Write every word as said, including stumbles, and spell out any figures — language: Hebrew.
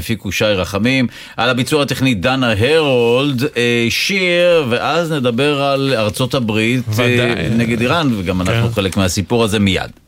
הפיקו שי רחמים, על הביצוע הטכני דנה הרולד, שיר, ואז נדבר על ארצות הברית נגד איראן, וגם אנחנו חלק מהסיפור הזה מיד.